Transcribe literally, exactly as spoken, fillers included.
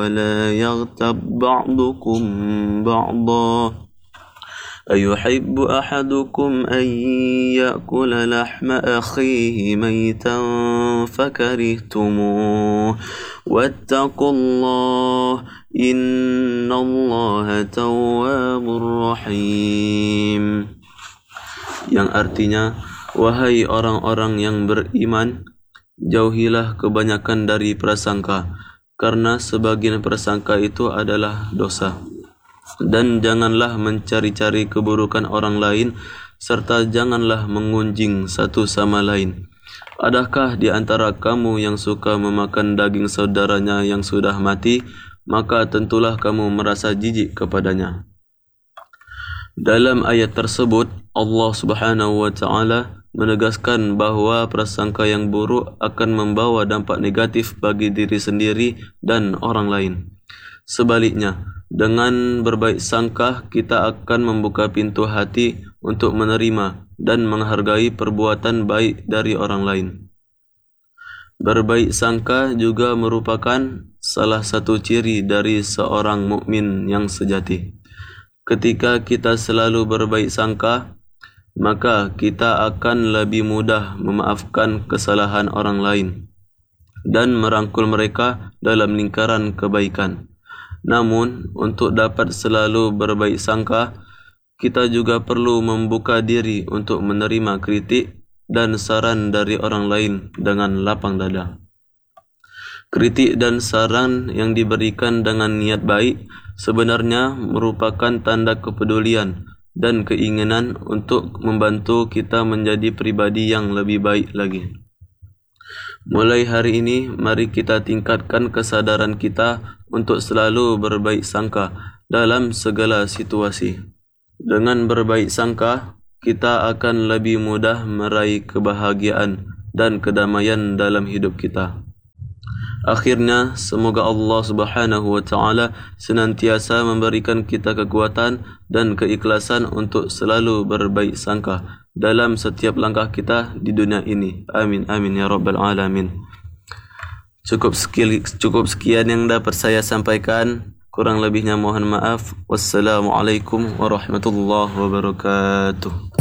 ولا يغتب بعضكم بعضا أيحب أحدكم أن يأكل لحم أخيه ميتا فكرهتموه واتقوا الله إن الله تواب رحيم. Yang artinya, wahai orang-orang yang beriman, jauhilah kebanyakan dari prasangka, karena sebagian prasangka itu adalah dosa. Dan janganlah mencari-cari keburukan orang lain, serta janganlah mengunjing satu sama lain. Adakah di antara kamu yang suka memakan daging saudaranya yang sudah mati, maka tentulah kamu merasa jijik kepadanya. Dalam ayat tersebut, Allah Subhanahu wa taala menegaskan bahawa prasangka yang buruk akan membawa dampak negatif bagi diri sendiri dan orang lain. Sebaliknya, dengan berbaik sangka kita akan membuka pintu hati untuk menerima dan menghargai perbuatan baik dari orang lain. Berbaik sangka juga merupakan salah satu ciri dari seorang mukmin yang sejati. Ketika kita selalu berbaik sangka, maka kita akan lebih mudah memaafkan kesalahan orang lain dan merangkul mereka dalam lingkaran kebaikan. Namun, untuk dapat selalu berbaik sangka, kita juga perlu membuka diri untuk menerima kritik dan saran dari orang lain dengan lapang dada. Kritik dan saran yang diberikan dengan niat baik sebenarnya merupakan tanda kepedulian dan keinginan untuk membantu kita menjadi pribadi yang lebih baik lagi. Mulai hari ini, mari kita tingkatkan kesadaran kita untuk selalu berbaik sangka dalam segala situasi. Dengan berbaik sangka, kita akan lebih mudah meraih kebahagiaan dan kedamaian dalam hidup kita. Akhirnya, semoga Allah Subhanahu wa taala senantiasa memberikan kita kekuatan dan keikhlasan untuk selalu berbaik sangka dalam setiap langkah kita di dunia ini. Amin amin ya rabbal alamin. Cukup sekian, cukup sekian yang dapat saya sampaikan. Kurang lebihnya mohon maaf. Wassalamualaikum warahmatullahi wabarakatuh.